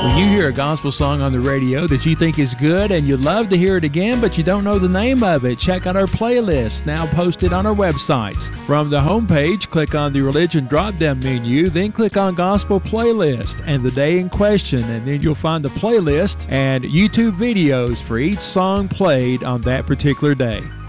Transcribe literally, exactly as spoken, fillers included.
When you hear a gospel song on the radio that you think is good and you'd love to hear it again, but you don't know the name of it, check out our playlist now posted on our websites. From the homepage, click on the Religion drop-down menu, then click on Gospel Playlist and the day in question, and then you'll find the playlist and YouTube videos for each song played on that particular day.